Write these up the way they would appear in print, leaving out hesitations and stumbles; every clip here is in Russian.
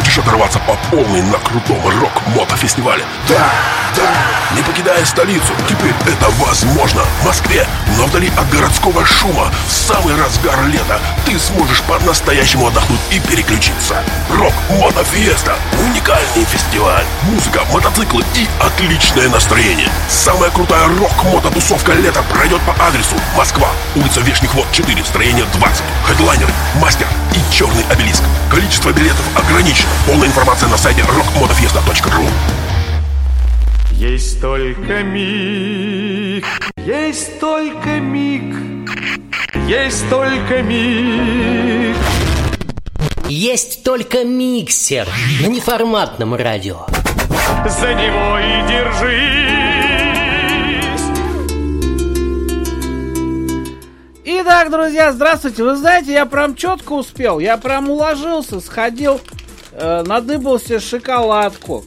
Хочешь оторваться по полной на крутом рок-мотофестивале? Да! Не покидая столицу, теперь это возможно. В Москве, но вдали от городского шума, в самый разгар лета ты сможешь по-настоящему отдохнуть и переключиться. Рок-мотофеста. Уникальный фестиваль. Музыка, мотоциклы и отличное настроение. Самая крутая рок-мототусовка лета пройдет по адресу: Москва, улица Вешних Вод, 4, строение 20. Хедлайнеры, Мастер и Черный обелиск. Количество билетов ограничено. Полная информация на сайте rockmotofesta.ru. Есть только миг, есть только миг, есть только миг. Есть только миксер на неформатном радио. За него и держись. Итак, друзья, здравствуйте. Вы знаете, я прям четко успел. Я прям уложился, сходил, надыбал себе шоколадку.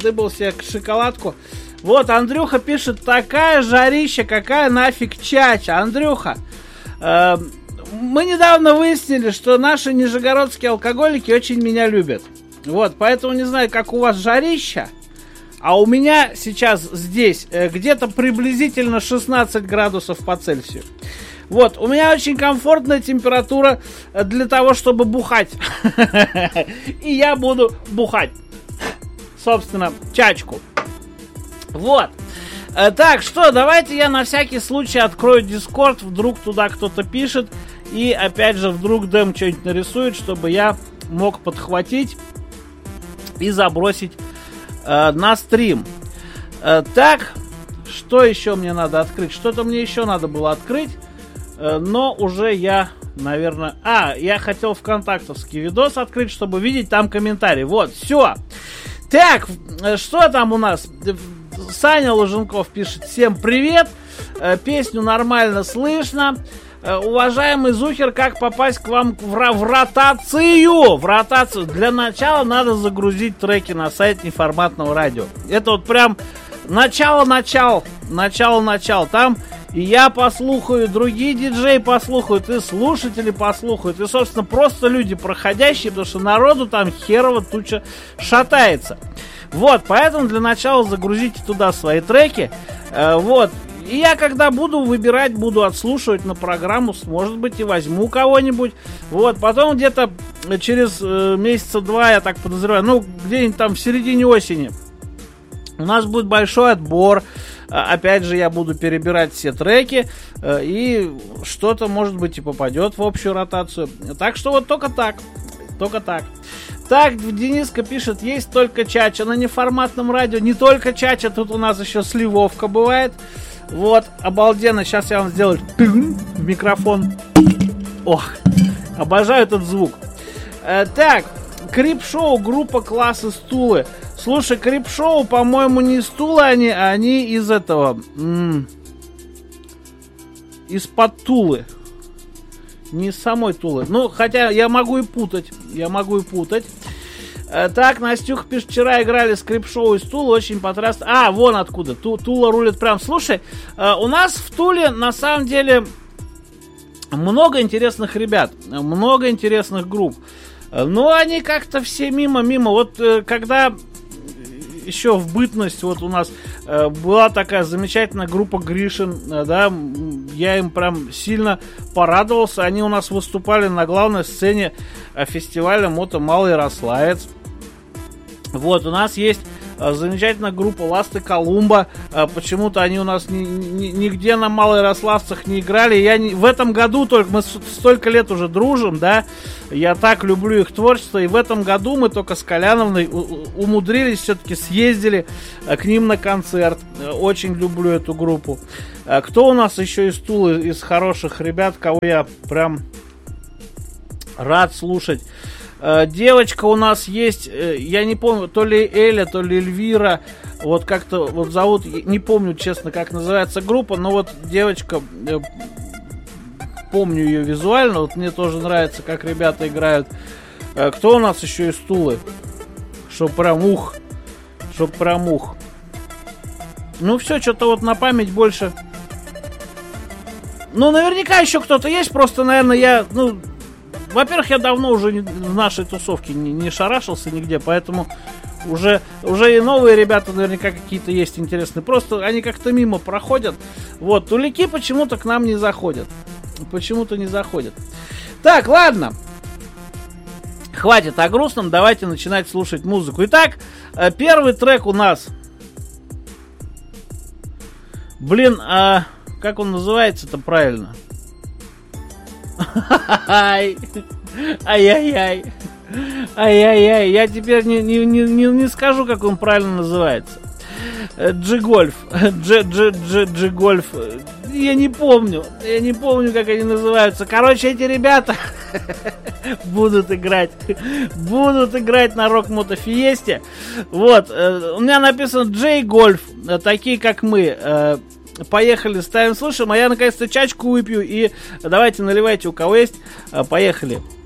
Вот, Андрюха пишет: такая жарища, какая нафиг чача. Андрюха, мы недавно выяснили, что наши нижегородские алкоголики очень меня любят. Вот, поэтому не знаю, как у вас жарища, а у меня сейчас здесь где-то приблизительно 16 градусов по Цельсию. Вот, у меня очень комфортная температура для того, чтобы бухать. И я буду бухать. Собственно, чачку. Вот. Так, что, давайте я на всякий случай открою Discord. Вдруг туда кто-то пишет. И опять же, вдруг Дэм что-нибудь нарисует, чтобы я мог подхватить и забросить на стрим. Так, что еще мне надо открыть? Что-то мне еще надо было открыть. Но уже я, наверное... я хотел ВКонтактовский видос открыть, чтобы видеть там комментарии. Вот, все. Так, что там у нас? Саня Луженков пишет: всем привет, песню нормально слышно. Уважаемый Зухер, как попасть к вам в ротацию? В ротацию. Для начала надо загрузить треки на сайт неформатного радио. Это вот прям начало. Там и я послухаю, другие диджеи послухают, и слушатели послухают, и, собственно, просто люди проходящие, потому что народу там херово туча шатается. Вот, поэтому для начала загрузите туда свои треки. Вот. И я, когда буду выбирать, буду отслушивать на программу, может быть, и возьму кого-нибудь. Вот, потом где-то через месяца два, я так подозреваю, где-нибудь там в середине осени, у нас будет большой отбор. Опять же, я буду перебирать все треки, и что-то, может быть, и попадет в общую ротацию. Так что вот только так. Так, Дениска пишет: есть только чача на неформатном радио. Не только чача, тут у нас еще сливовка бывает. Вот, обалденно. Сейчас я вам сделаю в микрофон. Ох, обожаю этот звук. Так, Крип-шоу, группа классы Стулы. Слушай, Крип-шоу, по-моему, не стулы они из этого... из-под Тулы. Не из самой Тулы. Хотя я могу и путать. Так, Настюха пишет: вчера играли с Крип-шоу из Тулы, очень потрясно. Вон откуда. Тула рулит прям. Слушай, у нас в Туле, на самом деле, много интересных ребят. Много интересных групп. Но они как-то все мимо. Вот когда... еще в бытность вот у нас была такая замечательная группа Гришин, да, я им прям сильно порадовался. Они у нас выступали на главной сцене фестиваля Мото Малый Ярославец. Вот, у нас есть замечательная группа Ласты Колумба. Почему-то они у нас нигде на Малоярославцах не играли. В этом году только, мы столько лет уже дружим, да, я так люблю их творчество. И в этом году мы только с Коляновной умудрились, все-таки съездили к ним на концерт. Очень люблю эту группу. Кто у нас еще из Тулы, из хороших ребят, кого я прям рад слушать? Девочка у нас есть, я не помню, то ли Эля, то ли Эльвира, вот как-то вот зовут, не помню, честно, как называется группа, но вот девочка, помню ее визуально, вот мне тоже нравится, как ребята играют. Кто у нас еще из Тулы? Чтоб прям ух. Ну все, что-то вот на память больше. Ну, наверняка еще кто-то есть, просто, наверное, я, Во-первых, я давно уже в нашей тусовке не шарашился нигде, поэтому уже и новые ребята наверняка какие-то есть интересные. Просто они как-то мимо проходят. Вот, тулики почему-то к нам не заходят. Почему-то не заходят. Так, ладно. Хватит о грустном, давайте начинать слушать музыку. Итак, первый трек у нас. Блин, как он называется-то правильно? Ай-яй-яй. Ай-яй-яй. Я теперь не скажу, как он правильно называется. G-Golf. G-Golf. Я не помню, как они называются. Короче, эти ребята будут играть на рок-мотофиесте. Вот, у меня написано J-Golf, такие как мы. Поехали, ставим, слушаем, а я наконец-то чачку выпью. И давайте наливайте, у кого есть. Поехали.